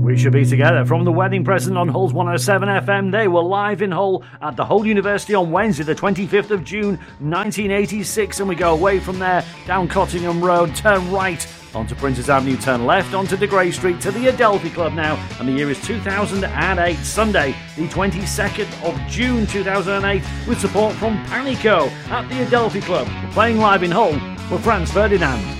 We should be together from the wedding present on Hull's 107 FM. They were live in Hull at the Hull University on Wednesday, the 25th of June, 1986. And we go away from there, down Cottingham Road, turn right onto Princes Avenue, turn left onto De Grey Street to the Adelphi Club now. And the year is 2008, Sunday, the 22nd of June 2008, with support from Panico at the Adelphi Club. We're playing live in Hull with Franz Ferdinand.